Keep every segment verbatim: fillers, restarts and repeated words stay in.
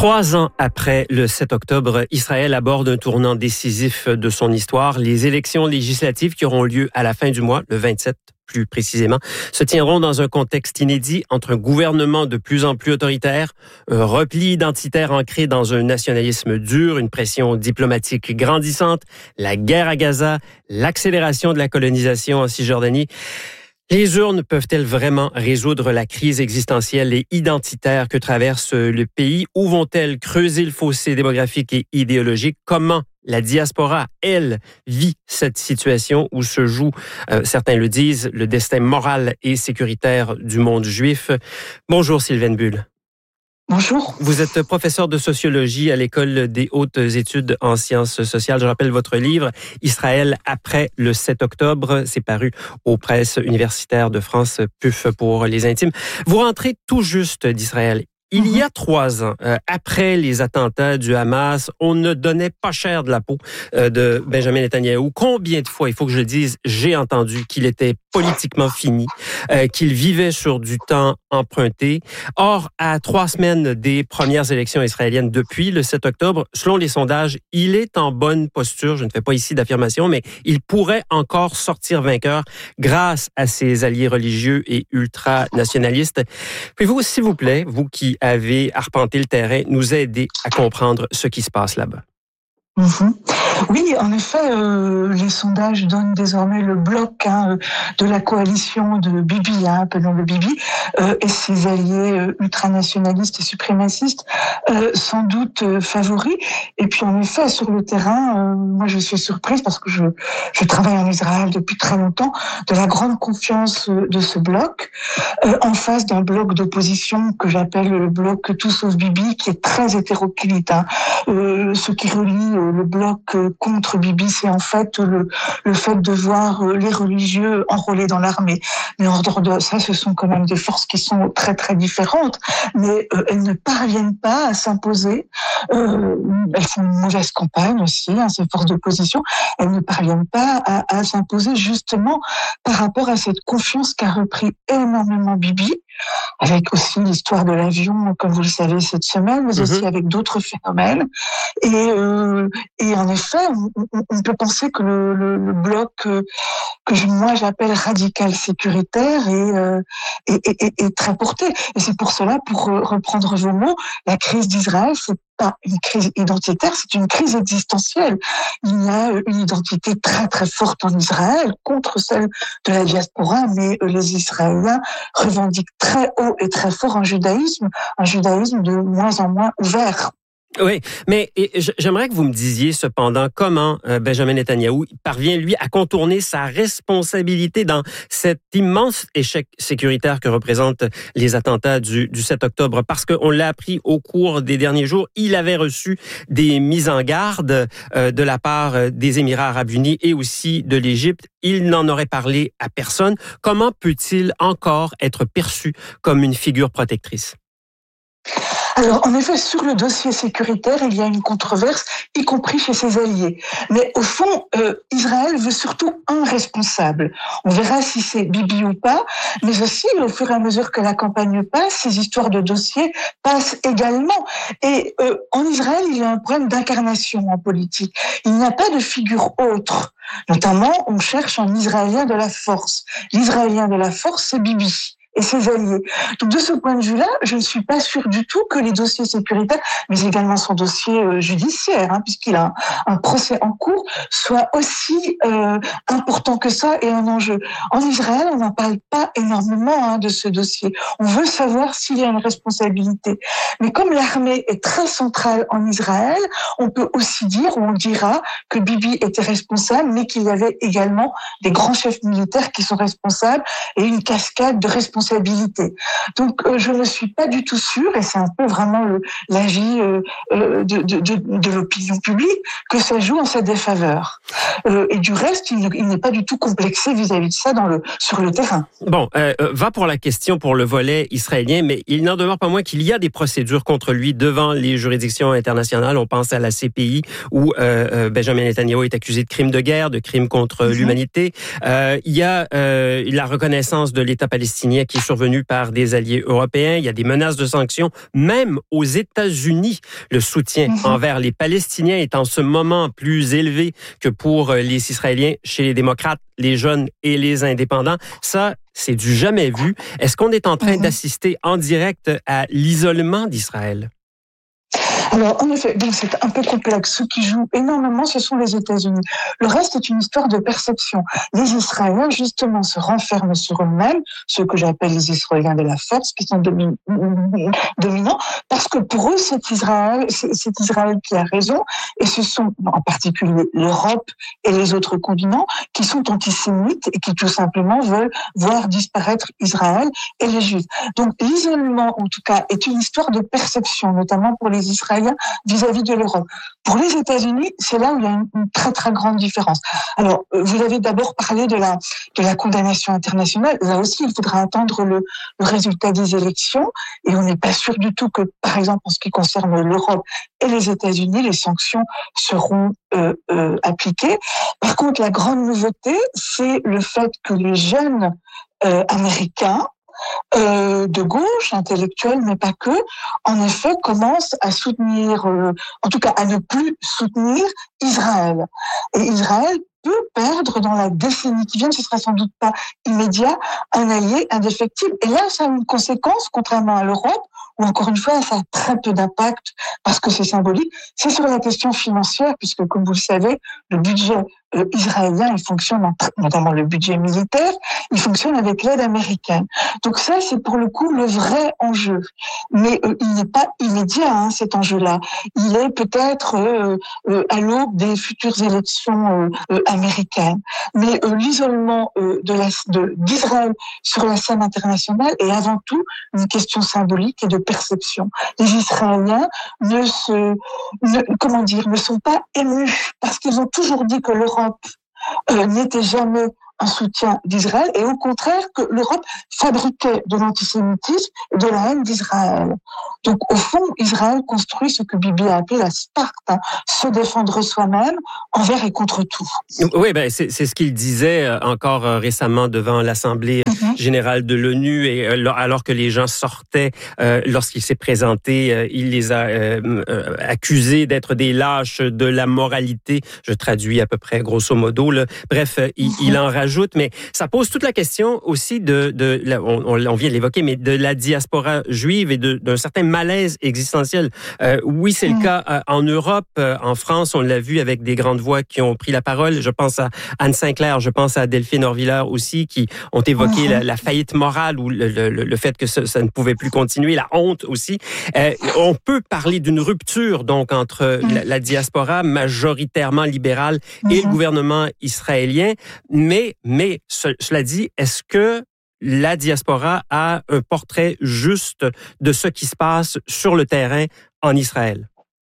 Trois ans après le sept octobre, Israël aborde un tournant décisif de son histoire. Les élections législatives qui auront lieu à la fin du mois, le vingt-sept plus précisément, se tiendront dans un contexte inédit entre un gouvernement de plus en plus autoritaire, un repli identitaire ancré dans un nationalisme dur, une pression diplomatique grandissante, la guerre à Gaza, l'accélération de la colonisation en Cisjordanie. Les urnes peuvent-elles vraiment résoudre la crise existentielle et identitaire que traverse le pays? Où vont-elles creuser le fossé démographique et idéologique? Comment la diaspora, elle, vit cette situation où se joue, euh, certains le disent, le destin moral et sécuritaire du monde juif? Bonjour Sylvaine Bull. Bonjour. Vous êtes professeur de sociologie à l'École des hautes études en sciences sociales. Je rappelle votre livre « Israël après le sept octobre ». C'est paru aux presses universitaires de France, P U F pour les intimes. Vous rentrez tout juste d'Israël. Il y a trois ans, euh, après les attentats du Hamas, on ne donnait pas cher de la peau euh, de Benjamin Netanyahou. Combien de fois, il faut que je le dise, j'ai entendu qu'il était politiquement fini, euh, qu'il vivait sur du temps emprunté. Or, à trois semaines des premières élections israéliennes depuis le sept octobre, selon les sondages, il est en bonne posture. Je ne fais pas ici d'affirmation, mais il pourrait encore sortir vainqueur grâce à ses alliés religieux et ultranationalistes. Pouvez-vous, s'il vous plaît, vous qui avez arpenté le terrain, nous aider à comprendre ce qui se passe là-bas? Mmh. Oui, en effet, euh, les sondages donnent désormais le bloc hein, de la coalition de Bibi, hein, appelons-le Bibi, euh, et ses alliés euh, ultranationalistes et suprémacistes, euh, sans doute euh, favoris. Et puis en effet, sur le terrain, euh, moi je suis surprise parce que je, je travaille en Israël depuis très longtemps, de la grande confiance euh, de ce bloc, euh, en face d'un bloc d'opposition que j'appelle le bloc Tout sauf Bibi, qui est très hétéroclite. Hein. Euh, ce qui relie euh, le bloc euh, contre Bibi, c'est en fait le, le fait de voir euh, les religieux enrôlés dans l'armée. Mais en dehors de ça, ce sont quand même des forces qui sont très très différentes, mais euh, elles ne parviennent pas à s'imposer. Euh, elles font une mauvaise campagne aussi, hein, ces forces d'opposition. Elles ne parviennent pas à, à s'imposer justement par rapport à cette confiance qu'a repris énormément Bibi, avec aussi l'histoire de l'avion, comme vous le savez, cette semaine, mais aussi mmh. avec d'autres phénomènes. Et, euh, et en effet, on, on, on peut penser que le, le, le bloc euh, que je, moi j'appelle radical sécuritaire est, euh, est, est, est, est très porté. Et c'est pour cela, pour reprendre vos mots, la crise d'Israël, c'est pas une crise identitaire, c'est une crise existentielle. Il y a une identité très très forte en Israël contre celle de la diaspora, mais les Israéliens revendiquent très haut et très fort un judaïsme, un judaïsme de moins en moins ouvert. Oui, mais j'aimerais que vous me disiez cependant comment Benjamin Netanyahou parvient, lui, à contourner sa responsabilité dans cet immense échec sécuritaire que représentent les attentats du, du sept octobre. Parce qu'on l'a appris au cours des derniers jours, il avait reçu des mises en garde euh, de la part des Émirats arabes unis et aussi de l'Égypte. Il n'en aurait parlé à personne. Comment peut-il encore être perçu comme une figure protectrice? Alors, en effet, sur le dossier sécuritaire, il y a une controverse, y compris chez ses alliés. Mais au fond, euh, Israël veut surtout un responsable. On verra si c'est Bibi ou pas, mais aussi, au fur et à mesure que la campagne passe, ces histoires de dossiers passent également. Et euh, en Israël, il y a un problème d'incarnation en politique. Il n'y a pas de figure autre. Notamment, on cherche un Israélien de la force. L'Israélien de la force, c'est Bibi et ses alliés. Donc de ce point de vue-là, je ne suis pas sûre du tout que les dossiers sécuritaires, mais également son dossier euh, judiciaire, hein, puisqu'il a un, un procès en cours, soit aussi euh, important que ça et un enjeu. En Israël, on n'en parle pas énormément hein, de ce dossier. On veut savoir s'il y a une responsabilité. Mais comme l'armée est très centrale en Israël, on peut aussi dire, ou on dira, que Bibi était responsable, mais qu'il y avait également des grands chefs militaires qui sont responsables et une cascade de responsabilités. Donc, euh, je ne suis pas du tout sûre, et c'est un peu vraiment le, l'avis euh, euh, de, de, de, de l'opinion publique, que ça joue en sa défaveur. Euh, et du reste, il, il n'est pas du tout complexé vis-à-vis de ça dans le, sur le terrain. Bon, euh, va pour la question pour le volet israélien, mais il n'en demeure pas moins qu'il y a des procédures contre lui devant les juridictions internationales. On pense à la C P I, où euh, Benjamin Netanyahou est accusé de crimes de guerre, de crimes contre mm-hmm. l'humanité. Euh, il y a euh, la reconnaissance de l'État palestinien qui qui est survenue par des alliés européens. Il y a des menaces de sanctions, même aux États-Unis. Le soutien mm-hmm. envers les Palestiniens est en ce moment plus élevé que pour les Israéliens chez les démocrates, les jeunes et les indépendants. Ça, c'est du jamais vu. Est-ce qu'on est en train mm-hmm. d'assister en direct à l'isolement d'Israël? Alors, en effet, donc c'est un peu complexe. Ceux qui jouent énormément, ce sont les États-Unis. Le reste est une histoire de perception. Les Israéliens, justement, se renferment sur eux-mêmes, ceux que j'appelle les Israéliens de la force, qui sont domin- dominants, parce que pour eux, c'est Israël, c'est, c'est Israël qui a raison, et ce sont en particulier l'Europe et les autres continents qui sont antisémites et qui tout simplement veulent voir disparaître Israël et les Juifs. Donc, l'isolement, en tout cas, est une histoire de perception, notamment pour les Israéliens vis-à-vis de l'Europe. Pour les États-Unis, c'est là où il y a une, une très très grande différence. Alors, vous avez d'abord parlé de la de la condamnation internationale. Là aussi, il faudra attendre le, le résultat des élections, et on n'est pas sûr du tout que, par exemple, en ce qui concerne l'Europe et les États-Unis, les sanctions seront euh, euh, appliquées. Par contre, la grande nouveauté, c'est le fait que les jeunes euh, américains Euh, de gauche, intellectuelle, mais pas que, en effet, commence à soutenir, euh, en tout cas à ne plus soutenir Israël. Et Israël peut perdre dans la décennie qui vient, ce sera sans doute pas immédiat, un allié indéfectible. Et là, ça a une conséquence, contrairement à l'Europe, où encore une fois, ça a très peu d'impact parce que c'est symbolique. C'est sur la question financière, puisque comme vous le savez, le budget euh, israélien, il fonctionne, en, notamment le budget militaire, il fonctionne avec l'aide américaine. Donc ça, c'est pour le coup le vrai enjeu. Mais euh, il n'est pas immédiat, hein, cet enjeu-là. Il est peut-être euh, euh, à l'aube des futures élections euh, euh, américaines. Mais euh, l'isolement euh, de la, de, d'Israël sur la scène internationale est avant tout une question symbolique et de perception. Les Israéliens ne se, ne, comment dire, ne sont pas émus parce qu'ils ont toujours dit que l'Europe euh, n'était jamais un soutien d'Israël et au contraire que l'Europe fabriquait de l'antisémitisme et de la haine d'Israël. Donc au fond, Israël construit ce que Bibi a appelé la Sparte, hein, se défendre soi-même envers et contre tout. Oui, ben c'est, c'est ce qu'il disait encore récemment devant l'Assemblée mm-hmm. générale de l'ONU et alors que les gens sortaient euh, lorsqu'il s'est présenté, euh, il les a euh, euh, accusés d'être des lâches de la moralité. Je traduis à peu près grosso modo. Là. Bref, il, mm-hmm. il en rajoute, mais ça pose toute la question aussi de, de on, on vient de l'évoquer, mais de la diaspora juive et de, d'un certain malaise existentiel. Euh, oui, c'est mmh. le cas euh, en Europe, euh, en France, on l'a vu avec des grandes voix qui ont pris la parole. Je pense à Anne Sinclair, je pense à Delphine Orvilleur aussi, qui ont évoqué mmh. la, la faillite morale ou le, le, le fait que ça, ça ne pouvait plus continuer, la honte aussi. Euh, on peut parler d'une rupture donc entre mmh. la, la diaspora majoritairement libérale mmh. et le gouvernement israélien, mais Mais, cela dit, est-ce que la diaspora a un portrait juste de ce qui se passe sur le terrain en Israël?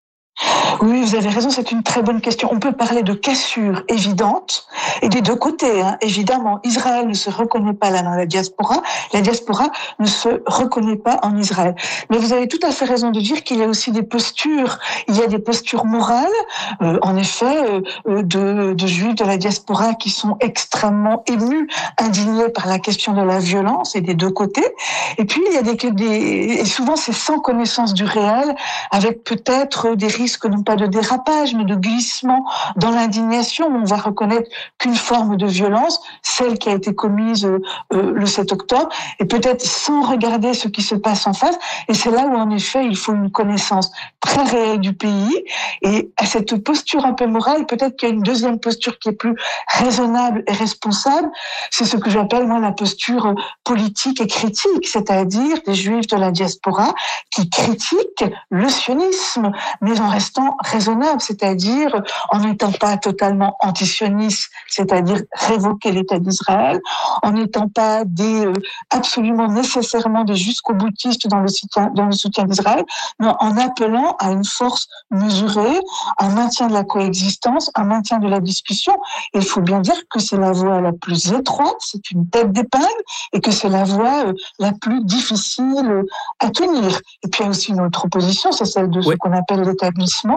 Oui, vous avez raison, c'est une très bonne question. On peut parler de cassure évidente et des deux côtés, hein. Évidemment, Israël ne se reconnaît pas là dans la diaspora, la diaspora ne se reconnaît pas en Israël. Mais vous avez tout à fait raison de dire qu'il y a aussi des postures, il y a des postures morales, euh, en effet, euh, de, de juifs de la diaspora qui sont extrêmement émus, indignés par la question de la violence et des deux côtés. Et puis, il y a des, des et souvent c'est sans connaissance du réel, avec peut-être des risques non pas de dérapage, mais de glissement dans l'indignation. On va reconnaître qu'une forme de violence, celle qui a été commise euh, le sept octobre, et peut-être sans regarder ce qui se passe en face. Et c'est là où, en effet, il faut une connaissance très réelle du pays. Et à cette posture un peu morale, peut-être qu'il y a une deuxième posture qui est plus raisonnable et responsable. C'est ce que j'appelle, moi, la posture politique et critique, c'est-à-dire des juifs de la diaspora qui critiquent le sionisme, mais en restant raisonnable, c'est-à-dire en n'étant pas totalement antisioniste, c'est-à-dire révoquer l'État d'Israël, en n'étant pas des euh, absolument nécessairement des jusqu'au-boutistes dans le soutien, dans le soutien d'Israël, mais en appelant à une force mesurée, un maintien de la coexistence, un maintien de la discussion. Et il faut bien dire que c'est la voie la plus étroite, c'est une tête d'épingle, et que c'est la voie euh, la plus difficile euh, à tenir. Et puis il y a aussi une autre opposition, c'est celle de ce oui. qu'on appelle l'établissement,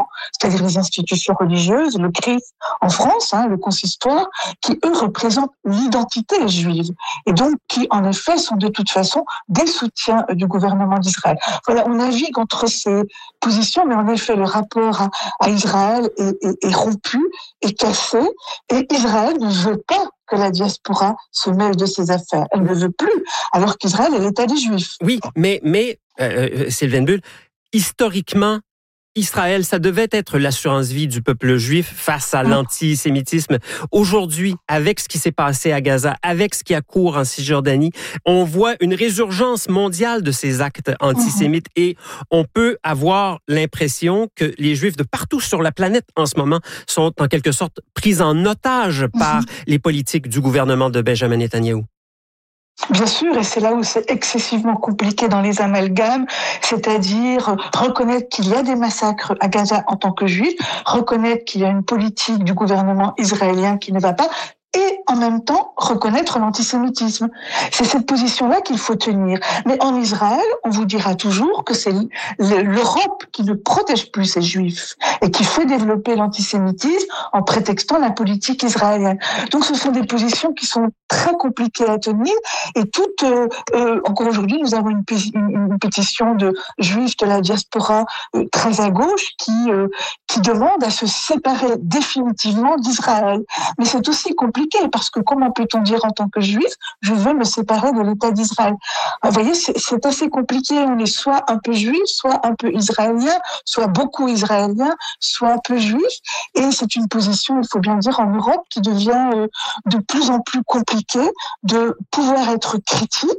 c'est-à-dire les institutions religieuses, le C R I F en France, hein, le consistoire, qui eux représentent l'identité juive et donc qui en effet sont de toute façon des soutiens du gouvernement d'Israël. Voilà, on navigue entre ces positions, mais en effet le rapport à, à Israël est, est, est rompu, est cassé, et Israël ne veut pas que la diaspora se mêle de ses affaires. Elle ne veut plus, alors qu'Israël est l'État des Juifs. Oui, mais, mais euh, Sylvaine Bull, historiquement, Israël, ça devait être l'assurance-vie du peuple juif face à l'antisémitisme. Aujourd'hui, avec ce qui s'est passé à Gaza, avec ce qui a cours en Cisjordanie, on voit une résurgence mondiale de ces actes antisémites et on peut avoir l'impression que les Juifs de partout sur la planète en ce moment sont en quelque sorte pris en otage par les politiques du gouvernement de Benjamin Netanyahou. Bien sûr, et c'est là où c'est excessivement compliqué dans les amalgames, c'est-à-dire reconnaître qu'il y a des massacres à Gaza en tant que juif, reconnaître qu'il y a une politique du gouvernement israélien qui ne va pas, et en même temps reconnaître l'antisémitisme. C'est cette position-là qu'il faut tenir. Mais en Israël, on vous dira toujours que c'est l'Europe qui ne protège plus ses juifs et qui fait développer l'antisémitisme en prétextant la politique israélienne. Donc ce sont des positions qui sont très compliquées à tenir et toutes, euh, euh, encore aujourd'hui, nous avons une, une, une pétition de juifs de la diaspora euh, très à gauche qui, euh, qui demande à se séparer définitivement d'Israël. Mais c'est aussi compliqué parce que comment peut-on dire en tant que juif, je veux me séparer de l'État d'Israël? Vous voyez, c'est, c'est assez compliqué. On est soit un peu juif, soit un peu israélien, soit beaucoup israélien, soit un peu juif. Et c'est une position, il faut bien dire, en Europe qui devient euh, de plus en plus compliquée de pouvoir être critique.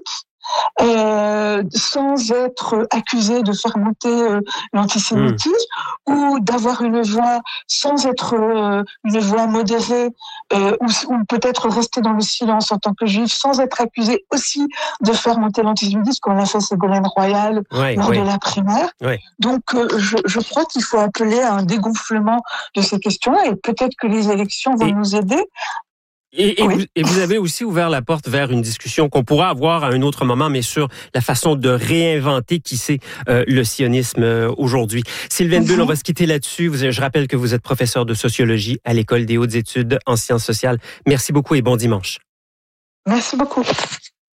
Euh, sans être accusé de faire monter euh, l'antisémitisme mmh. ou d'avoir une voix sans être euh, une voix modérée euh, ou, ou peut-être rester dans le silence en tant que juif sans être accusé aussi de faire monter l'antisémitisme comme l'a fait Ségolène Royal oui, lors oui. de la primaire. Oui. Donc euh, je, je crois qu'il faut appeler à un dégonflement de ces questions-là et peut-être que les élections vont et... nous aider. Et, et, oui. vous, et vous avez aussi ouvert la porte vers une discussion qu'on pourra avoir à un autre moment, mais sur la façon de réinventer qui c'est euh, le sionisme euh, aujourd'hui. Sylvaine Bull, on va se quitter là-dessus. Vous, je rappelle que vous êtes professeur de sociologie à l'École des hautes études en sciences sociales. Merci beaucoup et bon dimanche. Merci beaucoup.